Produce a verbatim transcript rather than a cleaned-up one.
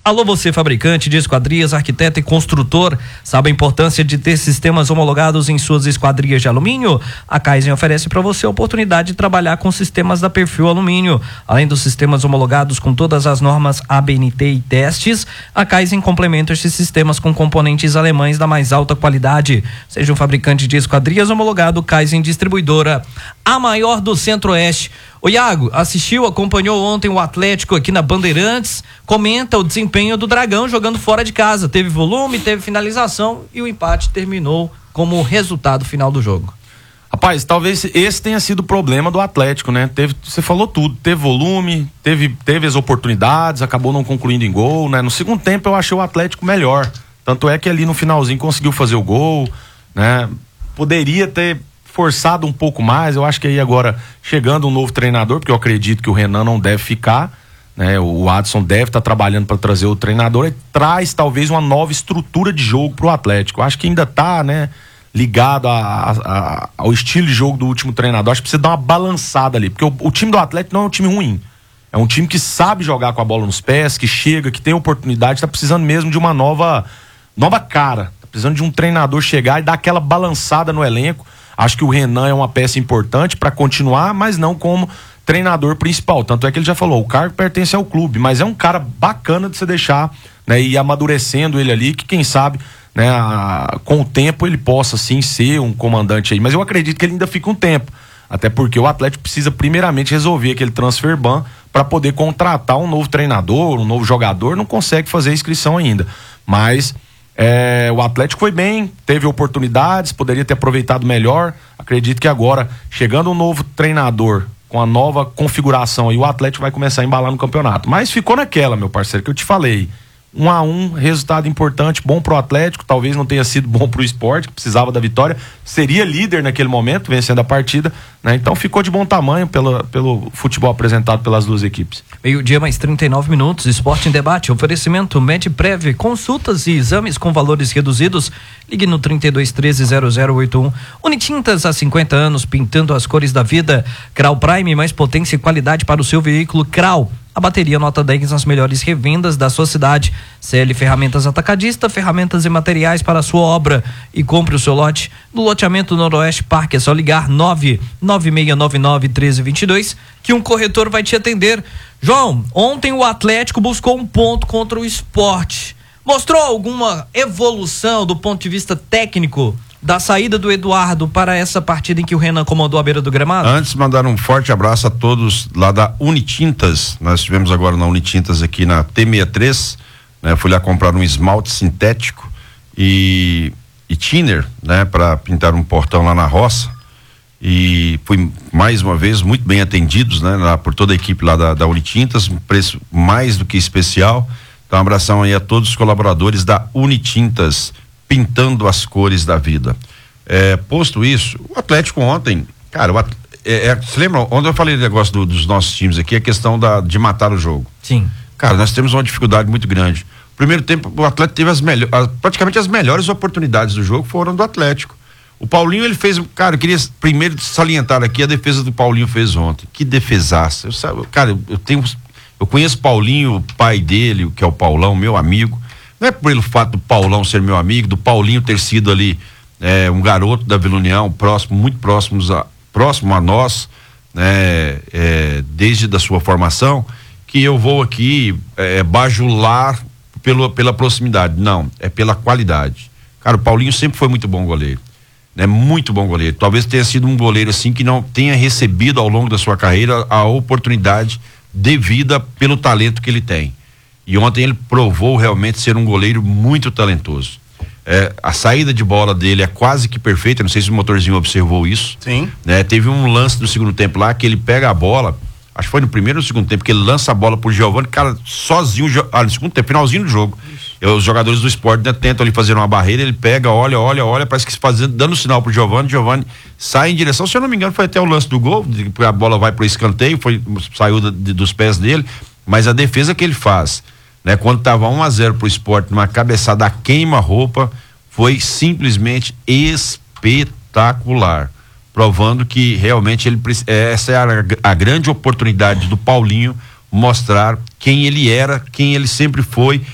Alô, você fabricante de esquadrias, arquiteto e construtor, sabe a importância de ter sistemas homologados em suas esquadrias de alumínio? A Kaizen oferece para você a oportunidade de trabalhar com sistemas da Perfil Alumínio. Além dos sistemas homologados com todas as normas A B N T e testes, a Kaizen complementa estes sistemas com componentes alemães da mais alta qualidade. Seja um fabricante de esquadrias homologado, Kaizen Distribuidora, a maior do Centro-Oeste. Ô Iago, assistiu, acompanhou ontem o Atlético aqui na Bandeirantes, comenta o desempenho do Dragão jogando fora de casa, teve volume, teve finalização e o empate terminou como resultado final do jogo. Rapaz, talvez esse tenha sido o problema do Atlético, né? Teve, você falou tudo, teve volume, teve, teve as oportunidades, acabou não concluindo em gol, né? No segundo tempo eu achei o Atlético melhor, tanto é que ali no finalzinho conseguiu fazer o gol, né? Poderia ter forçado um pouco mais. Eu acho que aí agora chegando um novo treinador, porque eu acredito que o Renan não deve ficar, né? O Adson deve estar tá trabalhando para trazer o treinador e traz talvez uma nova estrutura de jogo pro Atlético. Eu acho que ainda tá, né, ligado a, a, a, ao estilo de jogo do último treinador. Acho que precisa dar uma balançada ali, porque o, o time do Atlético não é um time ruim, é um time que sabe jogar com a bola nos pés, que chega, que tem oportunidade, tá precisando mesmo de uma nova nova cara, tá precisando de um treinador chegar e dar aquela balançada no elenco. Acho que o Renan é uma peça importante para continuar, mas não como treinador principal. Tanto é que ele já falou, o cargo pertence ao clube, mas é um cara bacana de você deixar, né, e ir amadurecendo ele ali, que quem sabe, né, a, com o tempo ele possa sim ser um comandante aí. Mas eu acredito que ele ainda fica um tempo, até porque o Atlético precisa primeiramente resolver aquele transfer ban para poder contratar um novo treinador, um novo jogador. Não consegue fazer a inscrição ainda, mas É, o Atlético foi bem, teve oportunidades, poderia ter aproveitado melhor. Acredito que agora, chegando um novo treinador com a nova configuração, aí o Atlético vai começar a embalar no campeonato. Mas ficou naquela, meu parceiro, que eu te falei, um a um, resultado importante, bom pro Atlético, talvez não tenha sido bom pro Sport, que precisava da vitória, seria líder naquele momento, vencendo a partida, né? Então ficou de bom tamanho pelo, pelo futebol apresentado pelas duas equipes. Meio-dia mais trinta e nove minutos, Esporte em Debate, oferecimento Medprev, consultas e exames com valores reduzidos. Ligue no trinta e dois, treze, zero zero oito um. Unitintas há cinquenta anos, pintando as cores da vida. Crau Prime, mais potência e qualidade para o seu veículo. Crau, a bateria nota dez nas melhores revendas da sua cidade. C L Ferramentas Atacadista, ferramentas e materiais para a sua obra. E compre o seu lote no loteamento Noroeste Parque. É só ligar nove nove seis nove nove, um três dois dois que um corretor vai te atender. João, ontem o Atlético buscou um ponto contra o Sport. Mostrou alguma evolução do ponto de vista técnico da saída do Eduardo para essa partida em que o Renan comandou a beira do gramado? Antes, mandar um forte abraço a todos lá da Unitintas. Nós estivemos agora na Unitintas aqui na T sessenta e três, né? Fui lá comprar um esmalte sintético e, e thinner, né? Para pintar um portão lá na roça, e fui mais uma vez muito bem atendidos, né? Lá por toda a equipe lá da, da Unitintas, um preço mais do que especial. Então, um abração aí a todos os colaboradores da Unitintas, pintando as cores da vida. É, posto isso, o Atlético ontem, cara, o Atlético, é, é, você lembra, ontem eu falei do negócio do, dos nossos times aqui, a questão da, de matar o jogo. Sim. Cara, nós temos uma dificuldade muito grande. Primeiro tempo, o Atlético teve as melhores, praticamente as melhores oportunidades do jogo foram do Atlético. O Paulinho, ele fez, cara, eu queria primeiro salientar aqui a defesa do Paulinho fez ontem. Que defesaça. Eu, cara, eu tenho, eu conheço o Paulinho, o pai dele, que é o Paulão, meu amigo. Não é pelo fato do Paulão ser meu amigo, do Paulinho ter sido ali é, um garoto da Vila União, próximo, muito próximos a, próximo a nós, né, é, desde da sua formação, que eu vou aqui é, bajular pelo, pela proximidade. Não, é pela qualidade. Cara, o Paulinho sempre foi muito bom goleiro, né? Muito bom goleiro. Talvez tenha sido um goleiro assim que não tenha recebido ao longo da sua carreira a oportunidade devida pelo talento que ele tem. E ontem ele provou realmente ser um goleiro muito talentoso. É, a saída de bola dele é quase que perfeita, não sei se o motorzinho observou isso. Sim. Né? Teve um lance no segundo tempo lá que ele pega a bola, acho que foi no primeiro ou no segundo tempo, que ele lança a bola pro Giovani, cara, sozinho, ah, no segundo tempo, finalzinho do jogo. E os jogadores do Sport, né, tentam ali fazer uma barreira, ele pega, olha, olha, olha, parece que fazendo, dando sinal pro Giovani, Giovani sai em direção, se eu não me engano, foi até o lance do gol, a bola vai pro escanteio, foi, saiu da, de, dos pés dele, mas a defesa que ele faz, né, quando tava um a zero pro Sport, numa cabeçada a queima-roupa, foi simplesmente espetacular, provando que realmente ele, essa é a, a grande oportunidade do Paulinho mostrar quem ele era, quem ele sempre foi